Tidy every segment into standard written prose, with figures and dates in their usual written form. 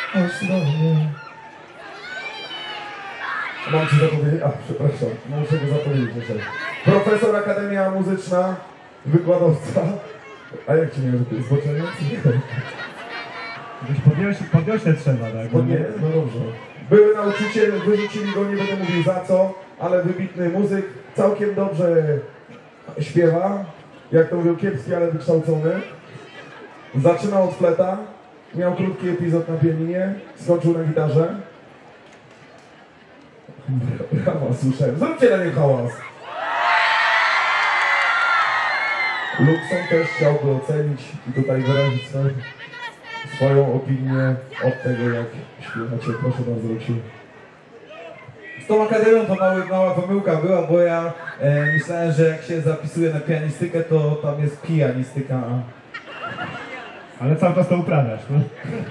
Chodź do mnie. Mam ci zapowiedzieć? A, przepraszam, muszę go zapowiedzieć jeszcze. Profesor, Akademia Muzyczna, wykładowca. A jak ci nie wiem, że to jest zboczenie? Podniośle trzeba, tak? No dobrze. Były nauczyciel, wyrzucili go, nie będę mówił za co, ale wybitny muzyk, całkiem dobrze śpiewa, jak to mówią, kiepski, ale wykształcony. Zaczynał od fleta, miał krótki epizod na pianinie, skończył na gitarze. Brawa, słyszałem. Zróbcie na nim hałas. Luxon też chciałby ocenić i tutaj wyrazić swoją opinię od tego, jak śpiewacie. Proszę bardzo, Luksiu. Z tą akademią to mała pomyłka była, bo ja myślałem, że jak się zapisuje na pianistykę, to tam jest pijanistyka. Ale cały czas to uprawiasz, no?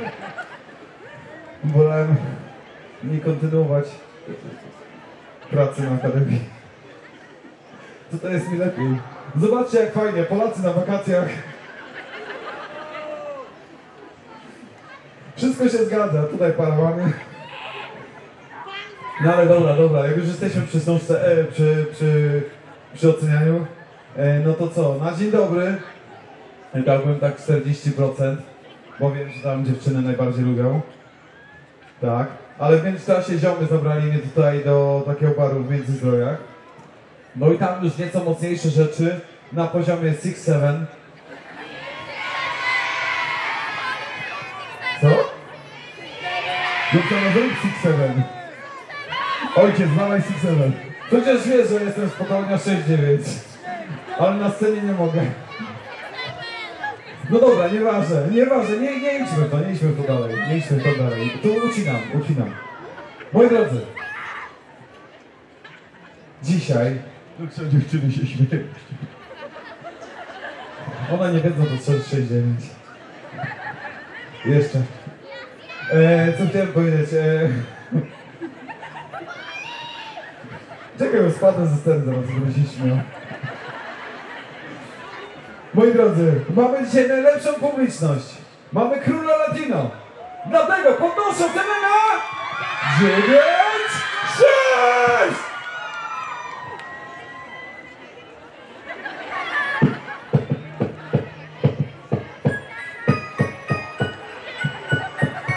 Wolałem nie kontynuować pracy na akademii. To jest mi lepiej. Zobaczcie, jak fajnie, Polacy na wakacjach. Wszystko się zgadza, tutaj parawany. No ale dobra, jak już jesteśmy przy książce, przy ocenianiu, no to co, na dzień dobry dałbym tak 40%, bo wiem, że tam dziewczyny najbardziej lubią. Tak, ale w międzyczasie ziomy zabrali mnie tutaj do takiego baru w Międzyzdrojach. No i tam już nieco mocniejsze rzeczy na poziomie 6-7. Co? Doktor, zrób 6-7. Ojciec, znalazł 6-7. Chociaż wiesz, że jestem spokojnie 6-9. Ale na scenie nie mogę. No dobra, nieważne, nie idźmy w to dalej. Tu ucinam. Moi drodzy, dzisiaj Luksio, dziewczyny się śmieją. one nie wiedzą, to 6-9. Jeszcze. Co chciałem powiedzieć? Czekaj, bo spadnę ze sceny zaraz, żeby się śmiał. Moi drodzy, mamy dzisiaj najlepszą publiczność. Mamy króla Latino. Dlatego podnoszę cenę na 9!